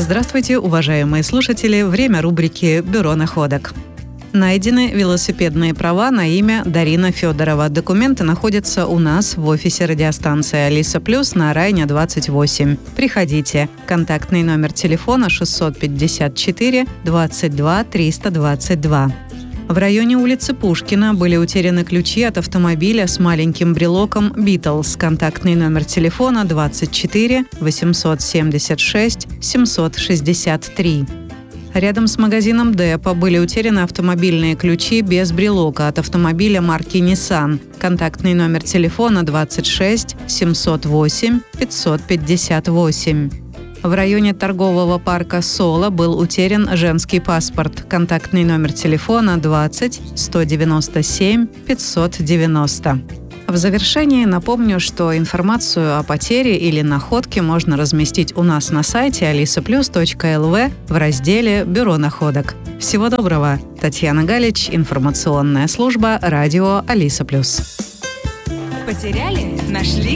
Здравствуйте, уважаемые слушатели! Время рубрики «Бюро находок». Найдены велосипедные права на имя Дарина Федорова. Документы находятся у нас в офисе радиостанции «Алиса Плюс» на Райне 28. Приходите. Контактный номер телефона 654 22 322. В районе улицы Пушкина были утеряны ключи от автомобиля с маленьким брелоком «Битлз». Контактный номер телефона 24 876 763. Рядом с магазином «Депо» были утеряны автомобильные ключи без брелока от автомобиля марки Nissan. Контактный номер телефона 26 708 558. В районе торгового парка «Соло» был утерян женский паспорт. Контактный номер телефона 20 197 590. В завершении напомню, что информацию о потере или находке можно разместить у нас на сайте alisaplus.lv в разделе «Бюро находок». Всего доброго! Татьяна Галич, информационная служба радио «Алиса Плюс». Потеряли? Нашли?